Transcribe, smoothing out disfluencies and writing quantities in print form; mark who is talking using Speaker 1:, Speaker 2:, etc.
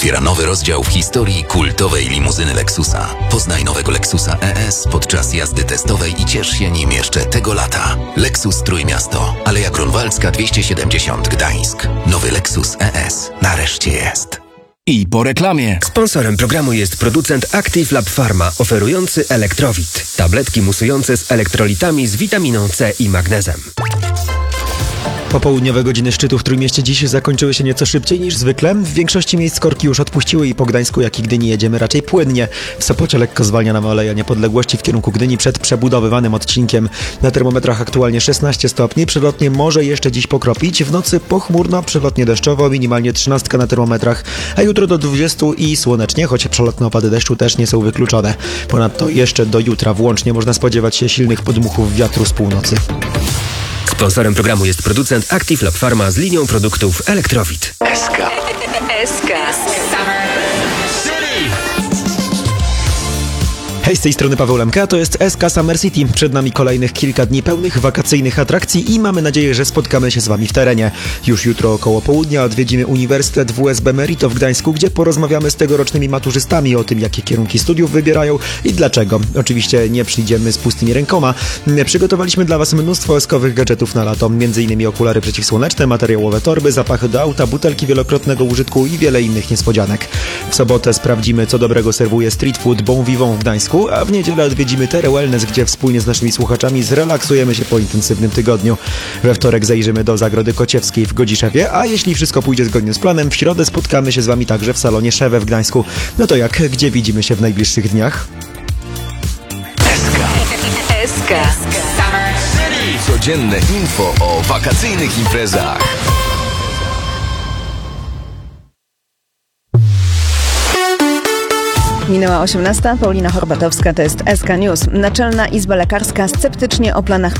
Speaker 1: otwiera nowy rozdział w historii kultowej limuzyny Lexusa. Poznaj nowego Lexusa ES podczas jazdy testowej i ciesz się nim jeszcze tego lata. Lexus Trójmiasto, Aleja Grunwaldzka 270 Gdańsk. Nowy Lexus ES nareszcie jest.
Speaker 2: I po reklamie.
Speaker 3: Sponsorem programu jest producent Active Lab Pharma, oferujący Elektrowit. Tabletki musujące z elektrolitami z witaminą C i magnezem.
Speaker 4: Popołudniowe godziny szczytu w Trójmieście dziś zakończyły się nieco szybciej niż zwykle. W większości miejsc korki już odpuściły i po Gdańsku, jak i Gdyni jedziemy raczej płynnie. W Sopocie lekko zwalnia nam Aleja Niepodległości w kierunku Gdyni przed przebudowywanym odcinkiem. Na termometrach aktualnie 16 stopni. Przelotnie może jeszcze dziś pokropić. W nocy pochmurno, przelotnie deszczowo, minimalnie 13 na termometrach, a jutro do 20 i słonecznie, choć przelotne opady deszczu też nie są wykluczone. Ponadto jeszcze do jutra włącznie można spodziewać się silnych podmuchów wiatru z północy.
Speaker 3: Sponsorem programu jest producent Active Lab Pharma z linią produktów Elektrowit.
Speaker 5: SK.
Speaker 4: Hej, z tej strony Paweł Lemka, to jest SK Summer City. Przed nami kolejnych kilka dni pełnych wakacyjnych atrakcji i mamy nadzieję, że spotkamy się z Wami w terenie. Już jutro około południa odwiedzimy Uniwersytet WSB Merito w Gdańsku, gdzie porozmawiamy z tegorocznymi maturzystami o tym, jakie kierunki studiów wybierają i dlaczego. Oczywiście nie przyjdziemy z pustymi rękoma. Przygotowaliśmy dla Was mnóstwo SK-owych gadżetów na lato, m.in. okulary przeciwsłoneczne, materiałowe torby, zapachy do auta, butelki wielokrotnego użytku i wiele innych niespodzianek. W sobotę sprawdzimy, co dobrego serwuje street food Bon Vivant w Gdańsku, a w niedzielę odwiedzimy Terre Wellness, gdzie wspólnie z naszymi słuchaczami zrelaksujemy się po intensywnym tygodniu. We wtorek zajrzymy do Zagrody Kociewskiej w Godziszewie, a jeśli wszystko pójdzie zgodnie z planem, w środę spotkamy się z Wami także w salonie Szewe w Gdańsku. No to jak? Gdzie widzimy się w najbliższych dniach?
Speaker 5: SK.
Speaker 2: Codzienne info o wakacyjnych imprezach.
Speaker 6: Minęła 18. Paulina Horbatowska, to jest SK News. Naczelna Izba Lekarska sceptycznie o planach